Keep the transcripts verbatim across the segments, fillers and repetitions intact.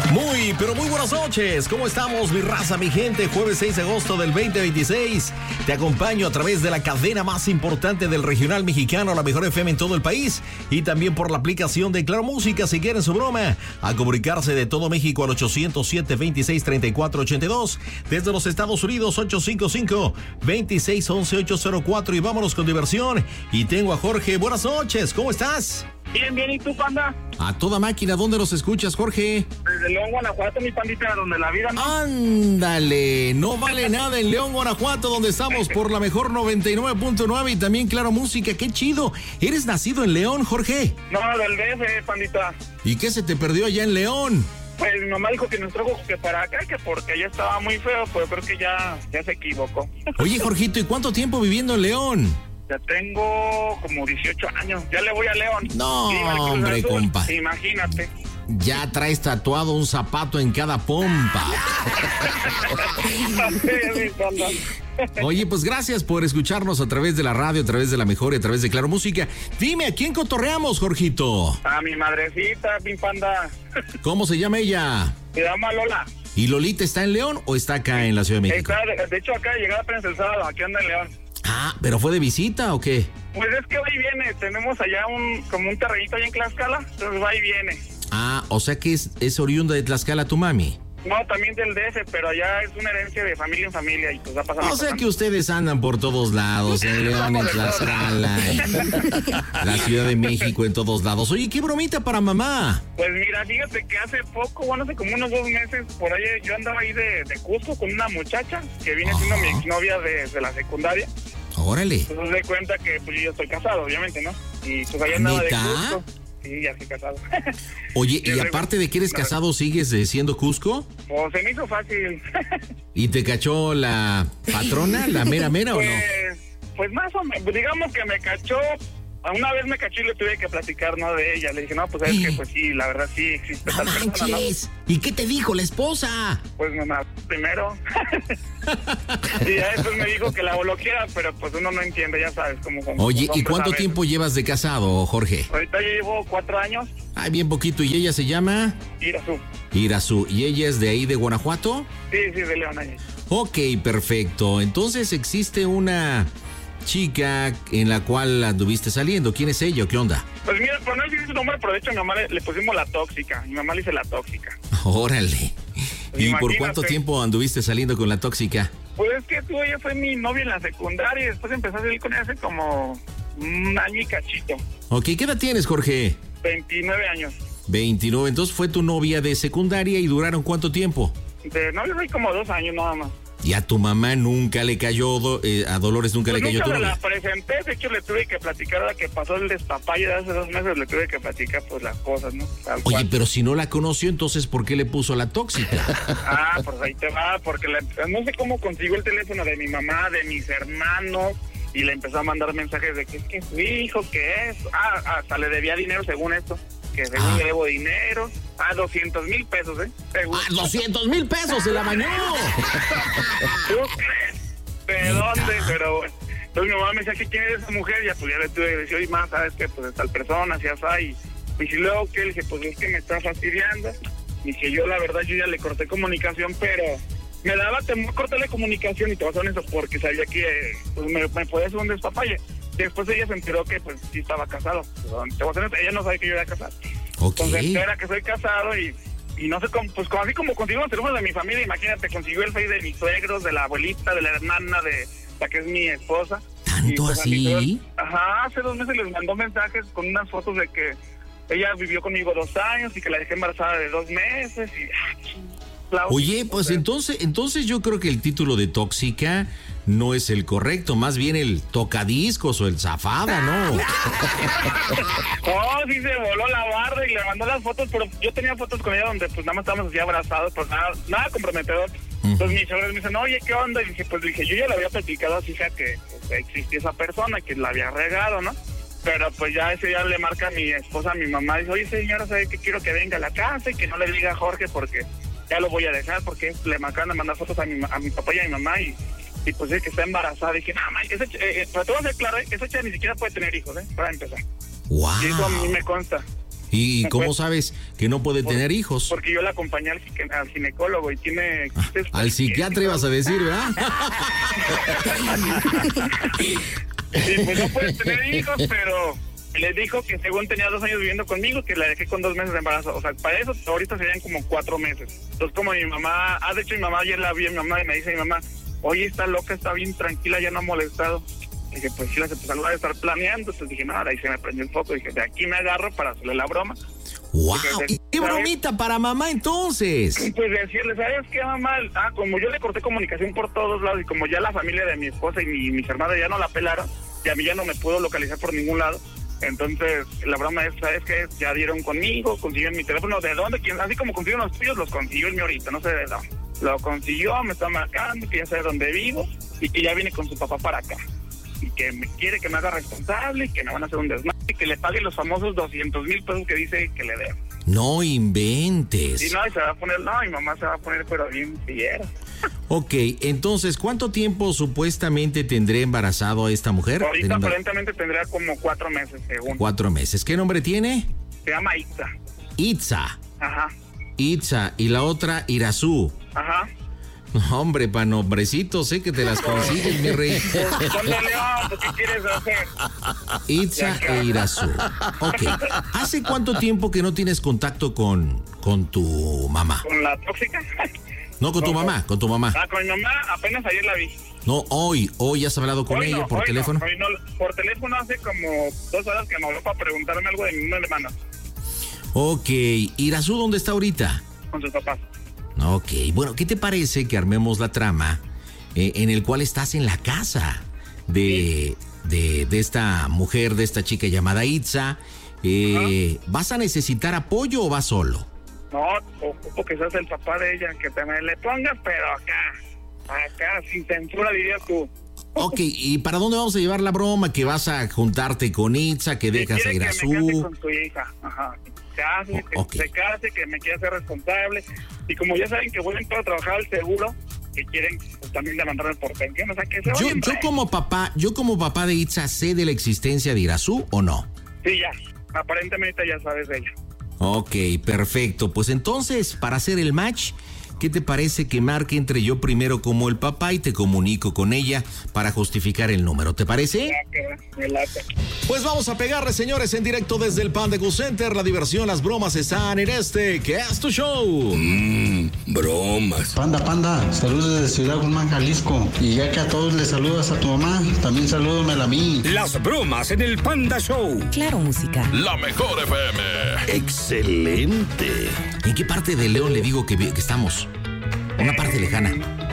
Muy, pero muy buenas noches. ¿Cómo estamos, mi raza, mi gente? Jueves seis de agosto del veinte veintiséis. Te acompaño a través de la cadena más importante del regional mexicano, la mejor F M en todo el país. Y también por la aplicación de Claro Música, si quieren su broma. A comunicarse de todo México al ochocientos siete, veintiséis, treinta y cuatro ochenta y dos. Desde los Estados Unidos, ocho cinco cinco, veintiséis, once, ochocientos cuatro. Y vámonos con diversión. Y tengo a Jorge. Buenas noches. ¿Cómo estás? Bien, bien, ¿y tú, panda? A toda máquina. ¿Dónde nos escuchas, Jorge? Desde León, Guanajuato, mi pandita, donde la vida no... Ándale, no vale nada en León, Guanajuato, donde estamos por la mejor noventa y nueve punto nueve y también Claro Música. ¡Qué chido! ¿Eres nacido en León, Jorge? No, del D F, pandita. ¿Y qué se te perdió allá en León? Pues mi mamá dijo que nos trajo que para acá, que porque allá estaba muy feo, pues creo que ya, ya se equivocó. Oye, Jorgito, ¿y cuánto tiempo viviendo en León? Ya tengo como dieciocho años. Ya le voy a León. No, sí, hombre, compa. Imagínate. Ya traes tatuado un zapato en cada pompa. Oye, pues gracias por escucharnos a través de la radio, a través de la mejor y a través de Claro Música. Dime, ¿a quién cotorreamos, Jorgito? A mi madrecita, mi panda. ¿Cómo se llama ella? Se llama Lola. ¿Y Lolita está en León o está acá en la Ciudad de México? Está, de hecho, acá llegaba apenas el sábado, aquí anda en León. Ah, ¿pero fue de visita o qué? Pues es que va y viene, tenemos allá un como un terrenito allá en Tlaxcala, entonces va y viene. Ah, o sea que es, es oriunda de Tlaxcala tu mami. No, también del D F, pero allá es una herencia de familia en familia y pues va a pasar. O sea que ustedes andan por todos lados, en León, en Tlaxcala, en la Ciudad de México, en todos lados. Oye, ¿qué bromita para mamá? Pues mira, fíjate que hace poco, bueno, hace como unos dos meses, por ahí yo andaba ahí de, de Cusco con una muchacha que viene siendo mi exnovia de, de la secundaria. Órale. Pues de cuenta que pues yo estoy casado, obviamente, ¿no? Y pues ahí andaba de Cusco. Sí, ya estoy casado. Oye, y aparte de que eres casado, ¿sigues siendo Cusco? Pues se me hizo fácil. ¿Y te cachó la patrona, la mera mera pues, o no? Pues más o menos, digamos que me cachó. Una vez me cachó y le tuve que platicar, ¿no? De ella. Le dije, no, pues es que pues sí, la verdad sí existe tal persona, ¿no? ¿Y qué te dijo la esposa? Pues me mató primero. Y ya después me dijo que la bloqueara, pero pues uno no entiende, ya sabes cómo son. Oye, ¿y cuánto tiempo llevas de casado, Jorge? Ahorita yo llevo cuatro años. Ay, bien poquito. ¿Y ella se llama? Irazú. Irazú. ¿Y ella es de ahí, de Guanajuato? Sí, sí, de León ahí. Ok, perfecto. Entonces existe una chica en la cual anduviste saliendo. ¿Quién es ella o qué onda? Pues mira, por no decir su nombre, pero de hecho a mi mamá le, le pusimos la tóxica. Mi mamá le dice la tóxica. Órale. Pues ¿Y imagínate. por cuánto tiempo anduviste saliendo con la tóxica? Pues es que tú, ella fue mi novia en la secundaria y después empecé a salir con ella hace como un año y cachito. Ok, ¿qué edad tienes, Jorge? veintinueve años. veintinueve, entonces fue tu novia de secundaria y duraron ¿cuánto tiempo? De novio soy como dos años nada más. ¿Y a tu mamá nunca le cayó, do, eh, a Dolores nunca pues le cayó nunca tu me novia? la presenté, de hecho le tuve que platicar ahora que pasó el despapalle de hace dos meses, le tuve que platicar pues las cosas, ¿no? Tal Oye, cual. pero si no la conoció, entonces ¿por qué le puso la tóxica? Ah, pues ahí te va, porque la, no sé cómo consiguió el teléfono de mi mamá, de mis hermanos, y le empezó a mandar mensajes de que es que su hijo, que es, ah, hasta le debía dinero según esto, que según Ah. le debo dinero, ah, doscientos mil pesos, ¿eh? Según. ¡Ah, doscientos mil pesos se la bañó! ¿Tú crees? ¿De dónde? Pero bueno. Entonces mi mamá me decía que quién es esa mujer, ya pues ya le tuve que decir, oye, más, ¿sabes qué? Pues es tal persona, así así, y, y luego que le dije, pues es que me está fastidiando, y que yo la verdad yo ya le corté comunicación, pero me daba temor cortarle comunicación y te vas a honesto porque sabía que pues, me, me podía hacer un despapalle. Después ella se enteró que pues sí estaba casado, te vas a honesto, ella no sabe que yo era casado. Ok. Entonces entera que soy casado y Y no sé cómo, pues como así como consiguió los teléfonos de mi familia, imagínate, consiguió el face de mis suegros, de la abuelita, de la hermana, de la que es mi esposa. ¿Tanto Y, pues, así? a mis suegros, ajá, hace dos meses les mandó mensajes con unas fotos de que ella vivió conmigo dos años y que la dejé embarazada de dos meses y... Ah, Oye, pues entonces, entonces yo creo que el título de tóxica no es el correcto, más bien el tocadiscos o el zafada, ¿no? Oh, sí se voló la barra y le mandó las fotos, pero yo tenía fotos con ella donde pues nada más estábamos así abrazados, pues nada, nada comprometedor. Uh-huh. Entonces mis suegros me dicen, oye, ¿qué onda? Y dije, pues dije, yo ya le había platicado así, sea que pues, existía esa persona, que la había regado, ¿no? Pero pues ya ese día le marca a mi esposa, a mi mamá, y dice, oye señora, ¿sabe qué? Quiero que venga a la casa y que no le diga a Jorge porque ya lo voy a dejar, porque le marcaron a mandar fotos a mi, a mi papá y a mi mamá y, y pues es que está embarazada. Y dije, no, man, ese, eh, pero te voy a hacer claro, ¿eh? Esa chica ni siquiera puede tener hijos, ¿eh? Para empezar. Wow. Y eso a mí me consta. ¿Y cómo Pues, sabes que no puede por, tener hijos? Porque yo la acompañé al, al ginecólogo y tiene... Ah, al psiquiatra ibas a decir, ¿verdad? Sí, pues no puede tener hijos, pero le dijo que según tenía dos años viviendo conmigo, que la dejé con dos meses de embarazo. O sea, para eso ahorita serían como cuatro meses. Entonces, como mi mamá... Ah, de hecho, mi mamá ayer la vi a mi mamá y me dice mi mamá, oye, está loca, está bien tranquila, ya no ha molestado. Dije, pues sí, la se pues, algo de estar planeando. Entonces dije, nada, ahí se me prendió el foco. Dije, de aquí me agarro para hacerle la broma. ¡Wow! Dije, ¿Y qué bromita para mamá entonces? Pues decirle, ¿sabes qué, mamá? Ah, como yo le corté comunicación por todos lados y como ya la familia de mi esposa y mi, mis hermanas ya no la pelaron y a mí ya no me puedo localizar por ningún lado, entonces la broma es, ¿sabes qué? Ya dieron conmigo, consiguieron mi teléfono, ¿de dónde? ¿Quién? Así como consiguieron los tuyos, los consiguió el mío ahorita, no sé de dónde. Lo consiguió, me está marcando, que ya sabe dónde vivo y que ya viene con su papá para acá. Y que me quiere que me haga responsable y que me van a hacer un desmadre y que le pague los famosos doscientos mil pesos que dice que le debo. No inventes. Y no, y se va a poner, no, mi mamá se va a poner pero bien fiera. Ok, entonces, ¿cuánto tiempo supuestamente tendré embarazado a esta mujer? Ahorita aparentemente tendría como cuatro meses, según. Cuatro meses. ¿Qué nombre tiene? Se llama Itza. Itza. Ajá. Itza. Y la otra, Irazú. Ajá. No, hombre, pa' nombrecitos, sé que te las consigues, mi rey. ¿Dónde León? ¿Qué quieres hacer? Itza e Irazú. Ok. ¿Hace cuánto tiempo que no tienes contacto con, con tu mamá? ¿Con la tóxica? No, con tu No, mamá, con tu mamá. Ah, con mi mamá apenas ayer la vi. No, hoy, hoy has hablado con Hoy ella no, por hoy teléfono. No, hoy no, por teléfono hace como dos horas que me habló para preguntarme algo de mi hermana. Ok, Irazú, ¿dónde está ahorita? Con sus papás. Ok, bueno, ¿qué te parece que armemos la trama eh, en el cual estás en la casa de, de, de esta mujer, de esta chica llamada Itza? Eh, ¿Vas a necesitar apoyo o vas solo? No, ocupo que seas el papá de ella, que te me le pongas, pero acá, acá, sin censura dirías tú. Ok, ¿y para dónde vamos a llevar la broma? ¿Que vas a juntarte con Itza, que dejas a Que me case Irazú? con tu hija, ajá. Case, Oh, que okay. se case, que me quiera hacer responsable. Y como ya saben que voy a entrar a trabajar al seguro, que quieren pues, también levantarme por pensión, o sea, que se Yo, oyen, yo re. como papá, yo como papá de Itza, ¿sé de la existencia de Irazú o no? Sí, ya, aparentemente ya sabes de ella. Ok, perfecto. Pues entonces, para hacer el match, ¿qué te parece que marque entre yo primero como el papá y te comunico con ella para justificar el número? ¿Te parece? Ya que me late. Pues vamos a pegarle, señores, en directo desde el Panda Go Center. La diversión, las bromas están en este, que es tu show. Mmm, bromas. Panda, panda, saludos desde Ciudad Guzmán, Jalisco. Y ya que a todos les saludas a tu mamá, también salúdamela a mí. Las bromas en el Panda Show. Claro, música. La mejor F M. Excelente. ¿En qué parte de León le digo que, vi- que estamos? Una parte lejana.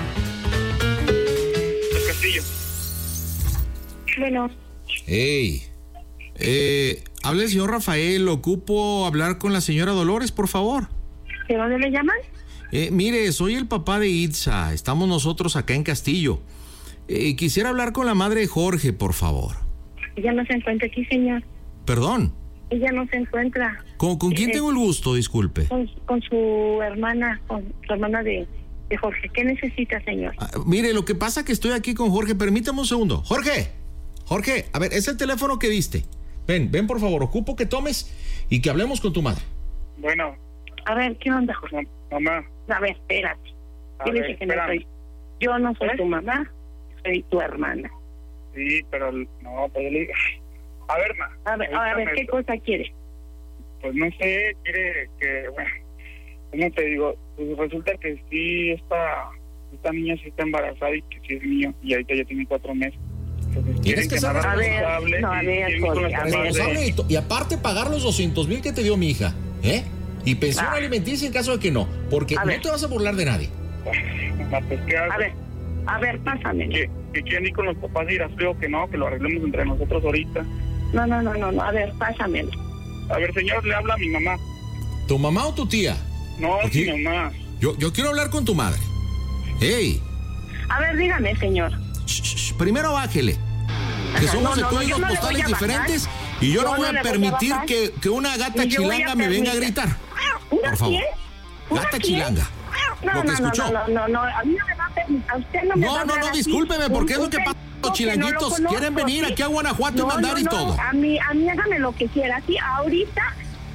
El castillo. Bueno, Hey, eh, habla el señor Rafael. Ocupo hablar con la señora Dolores, por favor. ¿de dónde le llaman? Eh, mire, soy el papá de Itza. Estamos nosotros acá en Castillo. Eh, quisiera hablar con la madre de Jorge, por favor. Ella no se encuentra aquí, señor. Perdón. Ella no se encuentra ¿Con, con quién Eh, tengo el gusto? Disculpe. con, con su hermana, con su hermana de, de Jorge. ¿Qué necesita, señor? Ah, mire, lo que pasa es que estoy aquí con Jorge. Permítame un segundo. Jorge, Jorge, a ver, es el teléfono que diste. Ven, ven, por favor. Ocupo que tomes y que hablemos con tu madre. Bueno, A ver, ¿qué onda, Jorge? ma- mamá. A ver, espérate. A Dile ver, que no espérame. soy. Yo no soy ¿Eh? tu mamá, soy tu hermana. Sí, pero no, pues yo le digo. A ver, ma. A ver, a ver, ¿qué cosa quiere? Pues no sé, quiere que, bueno, ¿cómo te digo? Pues resulta que sí, esta, esta niña sí está embarazada y que sí es mío, y ahorita ya tiene cuatro meses. Entonces, Tienes quieren que me ser haga responsable. responsable No, a y ver, quieren con Jorge, los a papás ver. de- Responsable y, to- y aparte pagar los doscientos mil que te dio mi hija, ¿eh? Y pensión Ah. alimenticia en caso de que no, porque A no ver. te vas a burlar de nadie. Mamá, pues, ¿qué hago? A ver, a ver, pásame. Que, que quieren ir con los papás de Iraceo, que no, que lo arreglemos entre nosotros ahorita. No, no, no, no, no, a ver, pásamelo. A ver, señor, le habla a mi mamá. ¿Tu mamá o tu tía? No, ¿Por qué? mi mamá. Yo, yo quiero hablar con tu madre. ¡Ey! A ver, dígame, señor. Shh, shh, primero bájele. Que Ajá, somos no, de no, no, códigos yo no le postales voy a bajar. diferentes y yo, Yo no voy no a le voy a permitir bajar. que, que una gata Ni yo voy a chilanga me venga a permitir. gritar. ¿Una Por favor. quién? ¿Una Gata quién? chilanga. No, Lo que no, no, escuchó. no, no, no, a mí no me va a permitir, a usted no me va No, a no, hablar no, así. discúlpeme, porque es lo que Usted pasa. no, Los que no lo chilanguitos conozco, quieren venir sí. aquí a Guanajuato y No, mandar no, y no, todo. A mí, a mí hágame lo que quiera, sí, ahorita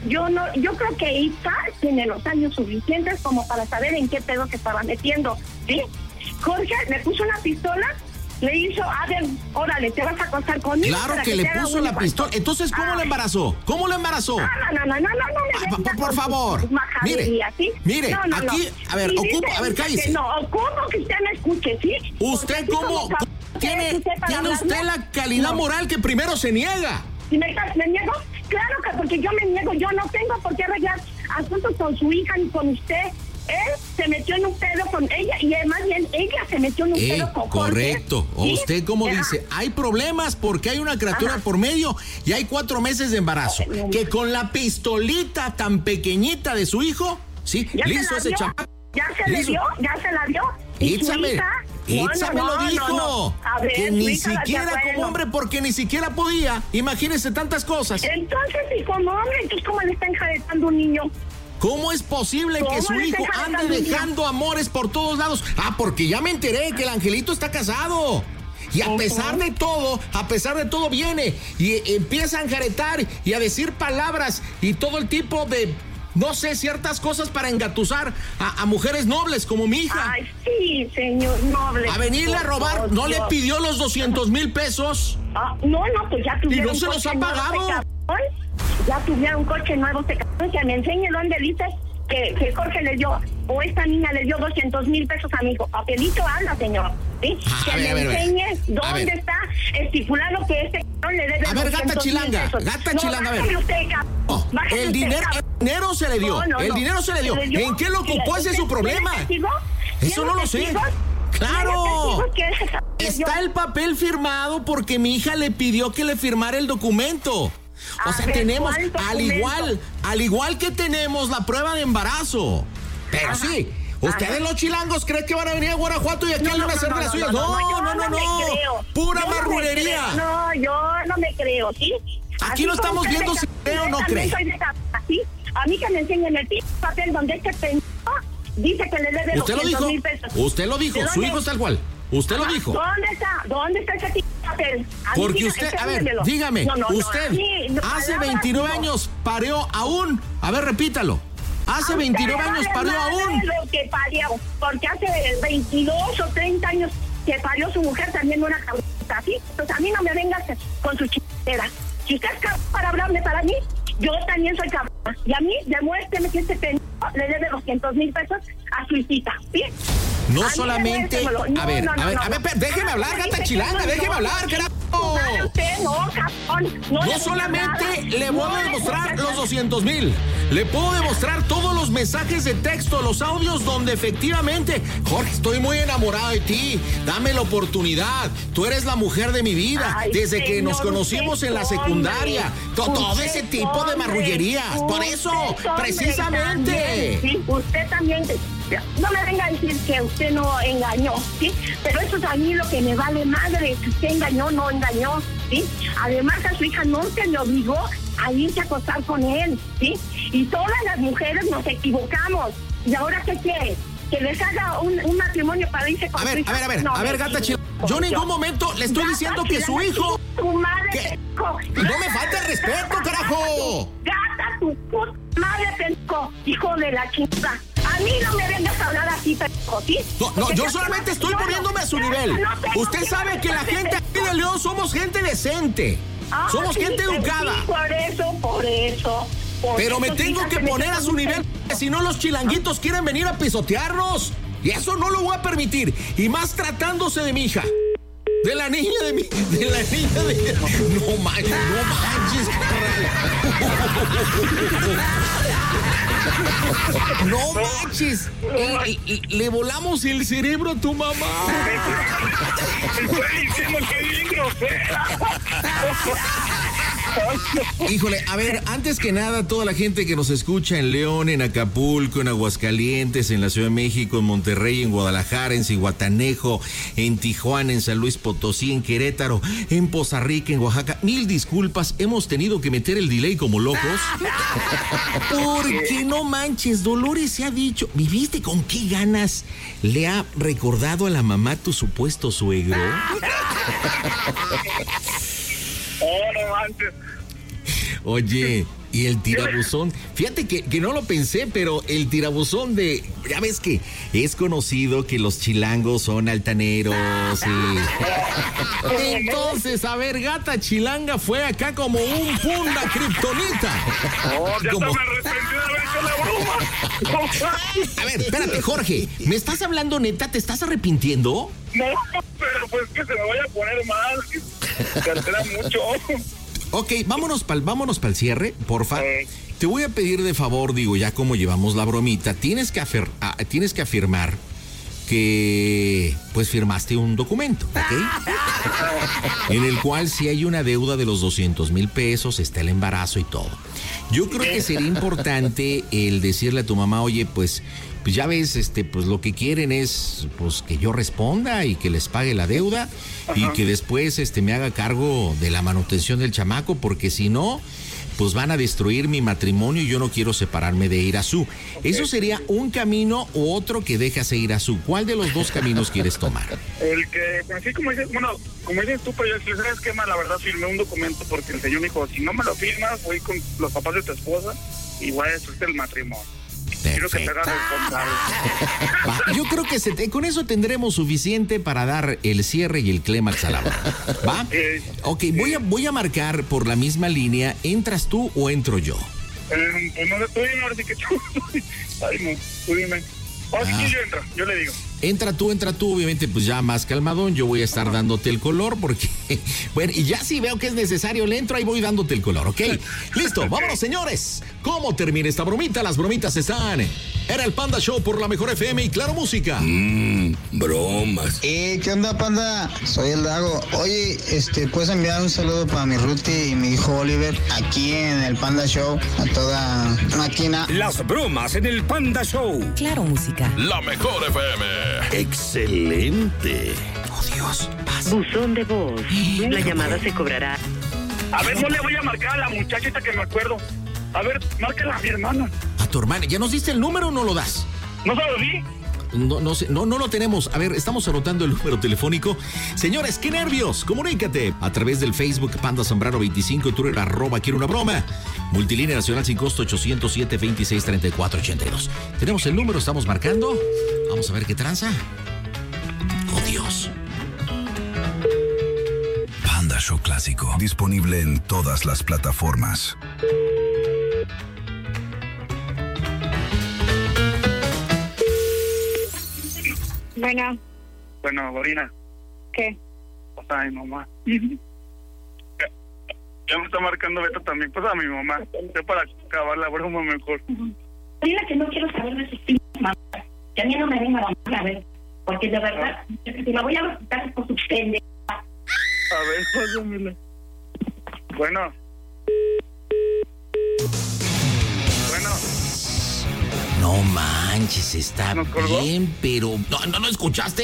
yo no, yo creo que Isa tiene los años suficientes como para saber en qué pedo se estaba metiendo, ¿sí? Jorge le puso una pistola, le hizo, a ver, órale, te vas a acostar conmigo. Claro que, que le puso la pistola. Entonces, ¿cómo ah. la embarazó? ¿Cómo la embarazó? No, no, no, no, no, no. no ah, por favor. Mire, ¿sí? mire, no, no, aquí, no. a ver, ocupo, a ver, cállese. No, ocupo que usted me escuche, ¿sí? ¿Usted cómo? ¿Tiene usted, ¿tiene usted la calidad no. moral que primero se niega? ¿Y me, me niego? Claro que porque yo me niego, yo no tengo por qué arreglar asuntos con su hija ni con usted. Él se metió en un pedo con ella y más bien ella se metió en un eh, pedo con correcto. ¿sí? Usted como Ajá. dice, hay problemas porque hay una criatura Ajá. por medio y hay cuatro meses de embarazo. No, no, que con la pistolita tan pequeñita de su hijo, sí, le hizo ese chamaco. Ya se le dio, ya se la dio. Échame, échame no, lo dijo. No, no. A ver, que ni siquiera como hombre, porque ni siquiera podía. Imagínese tantas cosas. Entonces, y como hombre, entonces, ¿cómo le está enjaretando un niño? ¿Cómo es posible que su hijo ande dejando amores por todos lados? Ah, porque ya me enteré que el angelito está casado. Y a pesar de todo, a pesar de todo viene y empieza a enjaretar y a decir palabras y todo el tipo de, no sé, ciertas cosas para engatusar a, a mujeres nobles como mi hija. Ay, sí, señor noble. A venirle a robar, ¿no le pidió los doscientos mil pesos? Ah, no, no, pues ya tuvieron. ¿Y no se los ha pagado? Ya tuvieron un coche nuevo, se cabrón, que me enseñe dónde dice que, que Jorge le dio, o esta niña le dio doscientos mil pesos a mi hijo. Papelito habla, señor, ¿sí? Ah, que a ver, me a ver, enseñe a dónde ver. está estipulado que este cabrón le debe A ver, gata chilanga, gata no, chilanga, a ver. Usted, oh, el, usted, dinero, el dinero se le dio, no, no, el no. dinero se le dio. ¿Se le ¿En qué lo ocupó? Ese es su problema. Eso no lo sé. ¡Claro! Está el papel firmado porque mi hija le pidió que le firmara el documento. O sea, tenemos, al igual, al igual que tenemos la prueba de embarazo. Pero Ajá. sí, ustedes Ajá. los chilangos creen que van a venir a Guanajuato y aquí no, no, van a hacer no, de las suyas. No, no, no, no, no. no. Pura marrulería. No, yo no me creo, ¿sí? Aquí Así lo estamos viendo si cree o no cree. ¿Sí? A mí que me enseñen el papel donde este pendejo dice que le debe ¿Usted lo dijo? Usted lo dijo, su hijo es tal cual. Usted lo dijo. ¿Dónde está? ¿Dónde está ese papel? Porque usted, a ver, dígame, no, no, usted no, no, hace veintinueve no. años pareó aún. A ver, repítalo. Hace veintinueve años parió aún. Lo que parió, porque hace veintidós o treinta años que parió su mujer también una cabrita, ¿sí? Entonces a mí no me vengas con su chistera. Si usted es cabrón para hablarme para mí, yo también soy cabrón. Y a mí, demuéstreme que este pendejo le debe doscientos mil pesos a su hijita, ¿sí? No solamente, no, a ver, no, no, a ver, no, a ver, no, déjeme no, hablar, gata chilanga, déjeme hablar, carajo. No, cabrón, no, no solamente le voy a demostrar los doscientos mil, le puedo demostrar todos los mensajes de texto, los audios donde efectivamente, Jorge, estoy muy enamorado de ti, dame la oportunidad, tú eres la mujer de mi vida, Ay, desde señor, que nos conocimos en la secundaria, todo, todo ese tipo de marrullerías, por eso, precisamente. También, sí, usted también. No me venga a decir que usted no engañó, ¿sí? Pero eso es a mí lo que me vale madre, si usted engañó o no engañó, ¿sí? Además a su hija no se le obligó a irse a acostar con él, ¿sí? Y todas las mujeres nos equivocamos. ¿Y ahora qué quiere? ¿Que les haga un, un matrimonio para irse con a ver, su hija? A ver, a ver, no, a ver, gata chilanga. Yo en ningún momento le estoy gata diciendo que su hijo... Tu madre, ¿Qué? No me falta el respeto, carajo. Gata, tu puta madre, pendejo, hijo de la chingada. A mí no me vengas a hablar así, pendejo, ¿sí? No, no, yo solamente estoy poniéndome a su nivel. Usted sabe que la gente aquí de León somos gente decente. Ah, somos sí, gente educada. Sí, por eso, por eso. Por Pero eso, me tengo que poner a su nivel, si no los chilanguitos quieren venir a pisotearnos. Y eso no lo voy a permitir. Y más tratándose de mi hija. De la niña de mi... De la niña de... No manches, no manches, carnal. No manches. Le, le, le volamos el cerebro a tu mamá. Estoy diciendo que bien grosera. Híjole, a ver, antes que nada, toda la gente que nos escucha en León, en Acapulco, en Aguascalientes, en la Ciudad de México, en Monterrey, en Guadalajara, en Zihuatanejo, en Tijuana, en San Luis Potosí, en Querétaro, en Poza Rica, en Oaxaca, mil disculpas, hemos tenido que meter el delay como locos. Porque no manches, Dolores se ha dicho, ¿viviste con qué ganas le ha recordado a la mamá tu supuesto suegro? Oh, no manches. Oye, y el tirabuzón, fíjate que, que no lo pensé, pero el tirabuzón de, ya ves que es conocido que los chilangos son altaneros y... Entonces, a ver, gata chilanga fue acá como un punda kriptonita. Oh, ya Como... está, me arrepentí de haber hecho la broma. A ver, espérate, Jorge, ¿me estás hablando neta? ¿Te estás arrepintiendo? No, pero pues que se me vaya a poner mal. Que altera mucho. Ok, vámonos para vámonos pa'l cierre, porfa. Eh. Te voy a pedir de favor, digo, ya como llevamos la bromita, tienes que, afer- ah, tienes que afirmar que, pues, firmaste un documento, ¿ok? En el cual si hay una deuda de los doscientos mil pesos, está el embarazo y todo. Yo creo que sería importante el decirle a tu mamá, oye, pues, pues ya ves, este, pues lo que quieren es, pues, que yo responda y que les pague la deuda. Ajá. Y que después, este, me haga cargo de la manutención del chamaco, porque si no, pues van a destruir mi matrimonio y yo no quiero separarme de Irazú. Okay. Eso sería un camino u otro que dejas a Irazú. ¿Cuál de los dos caminos quieres tomar? El que, así como dices, bueno, como dices tú, pero yo, ¿sabes qué? La verdad, firmé un documento porque el señor me dijo, si no me lo firmas, voy con los papás de tu esposa y voy a destruirte el matrimonio. Quiero que te hagas responsable. Va, yo creo que se te, con eso tendremos suficiente para dar el cierre y el clímax a la broma. ¿Va? Eh, ok, eh. voy, a, voy a marcar por la misma línea. ¿Entras tú o entro yo? Eh, pues no sé, tú dime, ahora sí que tú. Ay, no, tú dime. Ahora sí que yo entro, yo le digo. Entra tú, entra tú, obviamente, pues ya más calmadón. Yo voy a estar dándote el color porque, bueno, y ya si veo que es necesario, le entro, ahí voy dándote el color, ¿ok? Listo, vámonos, señores. ¿Cómo termina esta bromita? Las bromitas están en el Panda Show por la Mejor F M y Claro Música. Mmm, bromas. Eh, ¿qué onda, Panda? Soy el Dago. Oye, este, ¿puedes enviar un saludo para mi Ruti y mi hijo Oliver aquí en el Panda Show? A toda máquina. Las bromas en el Panda Show. Claro Música. La Mejor F M. Excelente. Oh, Dios. Pasa. Buzón de voz. La llamada se cobrará. A ver, no le voy a marcar a la muchachita que me acuerdo. A ver, márcala a mi hermana. A tu hermana. ¿Ya nos diste el número o no lo das? ¿No se lo di? No, no sé, no, no lo tenemos. A ver, estamos anotando el número telefónico. Señores, qué nervios. Comunícate a través del Facebook Panda Zambrano veinticinco y Twitter arroba quiero una broma. Multilínea nacional sin costo ochocientos siete, veintiséis, treinta y cuatro, ochenta y dos. Tenemos el número, estamos marcando. Vamos a ver qué tranza. Oh, Dios. Panda Show Clásico. Disponible en todas las plataformas. Bueno. Bueno, Gorina. ¿Qué? O sea, mi mamá. Uh-huh. ya, ya me está marcando Beto también. Pues a mi mamá. Ya para acabar la broma mejor. Uh-huh. Dile que no quiero saber de sus pinches mamás. Que a mí no me venga a a ver. Porque de verdad, ah. si la voy a visitar por su pendeja. A ver, pásamela. Bueno. Bueno. No manches, está bien, pero... ¿No, no, no escuchaste?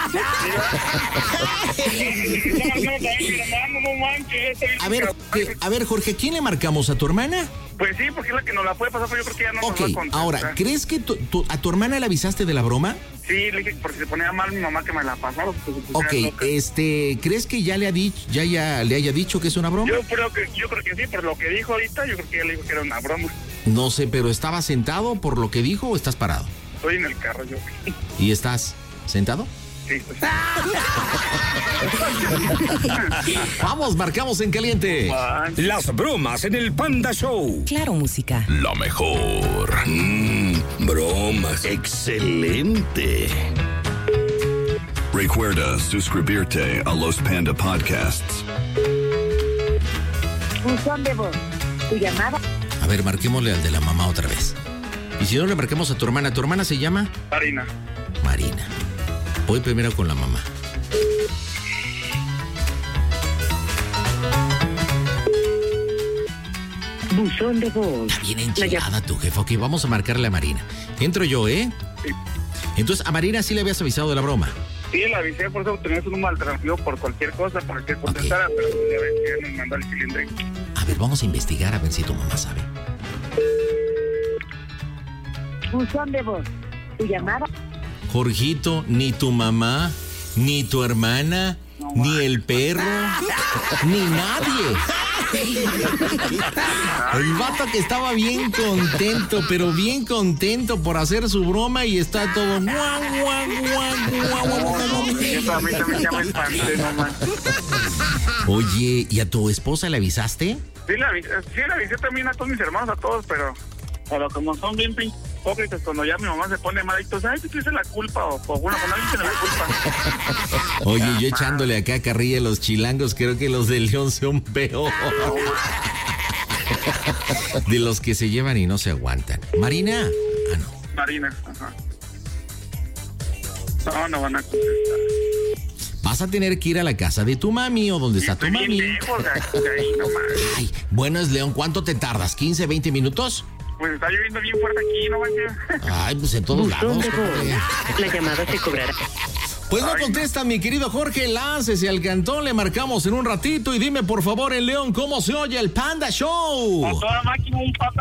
A ver, Jorge, a ver, Jorge, ¿quién le marcamos? ¿A tu hermana? Pues sí, porque es la que nos la puede pasar, pero yo creo que ya no okay, nos va a contar. Ahora, ¿crees que tu, tu, a tu hermana le avisaste de la broma? Sí, le dije porque se ponía mal mi mamá que me la pasara. Ok, este, ¿crees que ya le ha dicho, ya, ya le haya dicho que es una broma? Yo creo que, yo creo que sí, por lo que dijo ahorita, yo creo que ya le dijo que era una broma. No sé, pero ¿estabas sentado por lo que dijo o estás parado? Estoy en el carro yo. ¿Y estás sentado? Sí, pues. Vamos, marcamos en caliente. Las bromas en el Panda Show. Claro Música. La mejor. Mmm, bromas. Excelente. Recuerda suscribirte a los Panda Podcasts. Buzón de voz. Tu llamada. A ver, marquémosle al de la mamá otra vez. Y si no, le marcamos a tu hermana. ¿Tu hermana se llama? Marina. Marina. Voy primero con la mamá. Buzón de voz. Está bien enchilada tu jefa. Ok, vamos a marcarle a Marina. Entro yo, ¿eh? Sí. Entonces, a Marina sí le habías avisado de la broma. Sí, la avisé, por eso tenía su número alternativo por cualquier cosa, para que contestara, okay. Pero ya ves que nos mandó el cilindro. A ver, vamos a investigar a ver si tu mamá sabe. Buzón de voz. Tu llamada. Jorgito, ni tu mamá, ni tu hermana, no, ni el perro, ni nadie El vato que estaba bien contento, pero bien contento por hacer su broma y está todo guau, guau, guau, guau, guau. Yo también, también ya me espanté, no man. Oye, ¿y a tu esposa le avisaste? Sí, la avisé, sí, la avisé también a todos mis hermanos, a todos, pero, pero como son bien hipócritas, cuando ya mi mamá se pone malito, ¿sabes si tienes la culpa? O, o bueno, cuando alguien tiene la culpa. Oye, yo echándole acá carrilla a los chilangos, creo que los de León son peor. De los que se llevan y no se aguantan. Marina. Ah, no. Marina, ajá. No, no van a contestar. Vas a tener que ir a la casa de tu mami o donde Sí, está tu estoy mami. bien lejos de aquí, de ahí, no mames. Ay, bueno, es León, ¿cuánto te tardas? ¿quince, veinte minutos? Pues está lloviendo bien fuerte aquí, no manches. Ay, pues en todos Buzón lados. de voz. La llamada se cobrará. Pues no contesta, mi querido Jorge, láncese al cantón, le marcamos en un ratito y dime por favor en León cómo se oye el Panda Show. A toda máquina un papá.